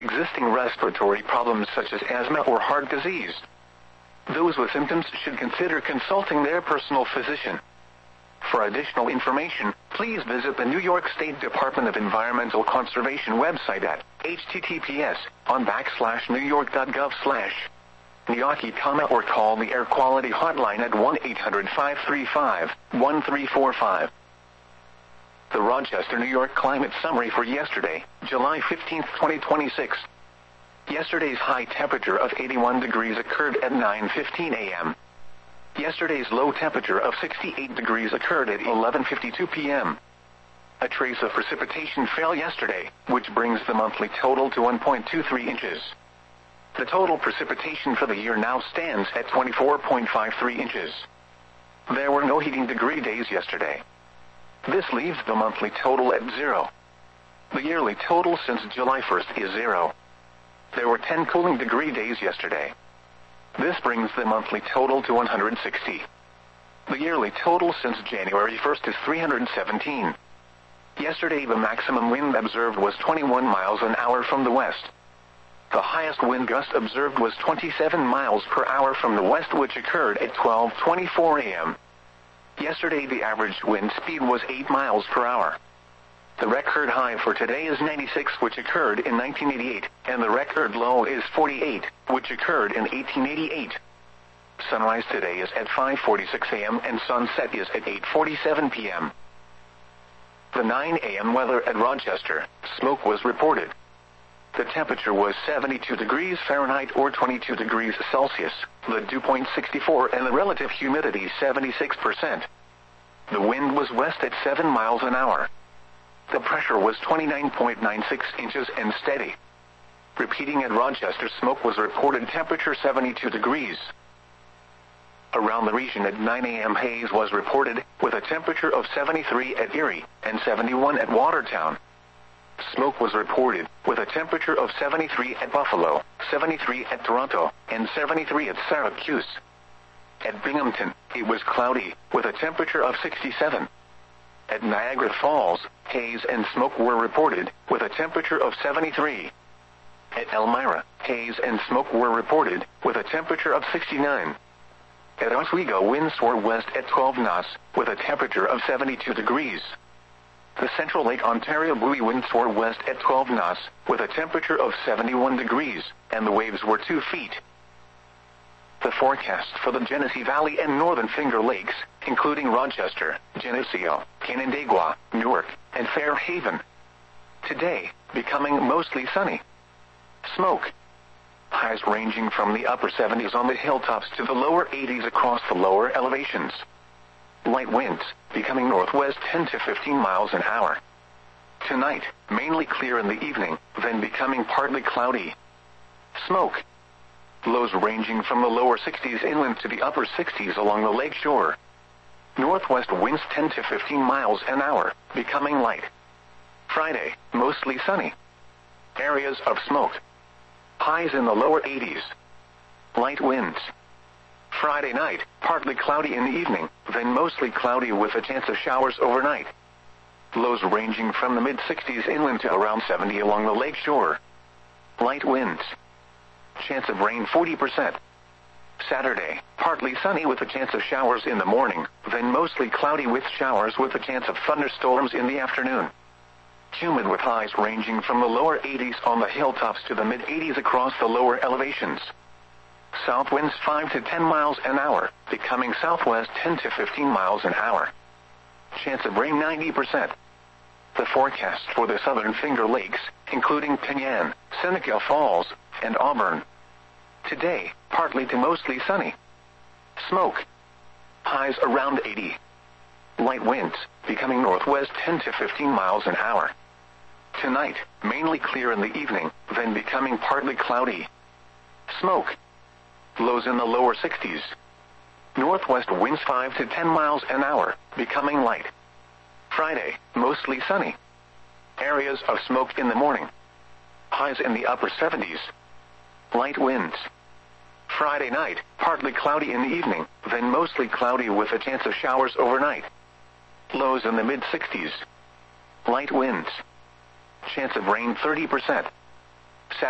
existing respiratory problems such as asthma or heart disease. Those with symptoms should consider consulting their personal physician. For additional information, please visit the New York State Department of Environmental Conservation website at https://newyork.gov/NYAKI, or call the Air Quality Hotline at 1-800-535-1345. The Rochester, New York Climate Summary for yesterday, July 15, 2026. Yesterday's high temperature of 81 degrees occurred at 9:15 a.m. Yesterday's low temperature of 68 degrees occurred at 11:52 p.m. A trace of precipitation fell yesterday, which brings the monthly total to 1.23 inches. The total precipitation for the year now stands at 24.53 inches. There were no heating degree days yesterday. This leaves the monthly total at 0. The yearly total since July 1st is 0. There were 10 cooling degree days yesterday. This brings the monthly total to 160. The yearly total since January 1st is 317. Yesterday the maximum wind observed was 21 miles an hour from the west. The highest wind gust observed was 27 miles per hour from the west, which occurred at 12:24 a.m. Yesterday the average wind speed was 8 miles per hour. The record high for today is 96, which occurred in 1988, and the record low is 48, which occurred in 1888. Sunrise today is at 5:46 a.m. and sunset is at 8:47 p.m. The 9 a.m. weather at Rochester, smoke was reported. The temperature was 72 degrees Fahrenheit or 22 degrees Celsius, the dew point 64 and the relative humidity 76%. The wind was west at 7 miles an hour. The pressure was 29.96 inches and steady. Repeating at Rochester, smoke was reported, temperature 72 degrees. Around the region at 9 a.m. haze was reported, with a temperature of 73 at Erie and 71 at Watertown. Smoke was reported, with a temperature of 73 at Buffalo, 73 at Toronto, and 73 at Syracuse. At Binghamton, it was cloudy, with a temperature of 67. At Niagara Falls, haze and smoke were reported, with a temperature of 73. At Elmira, haze and smoke were reported, with a temperature of 69. At Oswego, winds were west at 12 knots, with a temperature of 72 degrees. The Central Lake Ontario buoy winds were west at 12 knots, with a temperature of 71 degrees, and the waves were 2 feet. The forecast for the Genesee Valley and Northern Finger Lakes, including Rochester, Geneseo, Canandaigua, Newark, and Fairhaven. Today, becoming mostly sunny. Smoke. Highs ranging from the upper 70s on the hilltops to the lower 80s across the lower elevations. Light winds, becoming northwest 10 to 15 miles an hour. Tonight, mainly clear in the evening, then becoming partly cloudy. Smoke. Lows ranging from the lower 60s inland to the upper 60s along the lake shore. Northwest winds 10 to 15 miles an hour, becoming light. Friday, mostly sunny. Areas of smoke. Highs in the lower 80s. Light winds. Friday night, partly cloudy in the evening, then mostly cloudy with a chance of showers overnight. Lows ranging from the mid-60s inland to around 70 along the lake shore. Light winds. Chance of rain 40%. Saturday, partly sunny with a chance of showers in the morning, then mostly cloudy with showers with a chance of thunderstorms in the afternoon. Humid with highs ranging from the lower 80s on the hilltops to the mid-80s across the lower elevations. South winds 5 to 10 miles an hour, becoming southwest 10 to 15 miles an hour. Chance of rain 90%. The forecast for the Southern Finger Lakes, including Penyan, Seneca Falls, and Auburn. Today, partly to mostly sunny. Smoke. Highs around 80. Light winds, becoming northwest 10 to 15 miles an hour. Tonight, mainly clear in the evening, then becoming partly cloudy. Smoke. Lows in the lower 60s. Northwest winds 5 to 10 miles an hour, becoming light. Friday, mostly sunny. Areas of smoke in the morning. Highs in the upper 70s. Light winds. Friday night, partly cloudy in the evening, then mostly cloudy with a chance of showers overnight. Lows in the mid-60s. Light winds. Chance of rain 30%.